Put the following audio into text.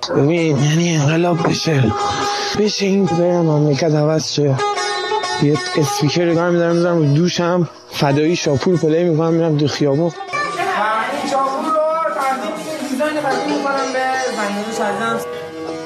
ببین یعنی انقلاب بشه این برم مملکت عوض شه. یه اسپیکر دارم میذارم رو دوشم، فدایی شاپور پلی میکنم، میرم تو خیابون. این شاپور رو تبدیل دیزاین قدیم میکنم به زنگانه شدیدم.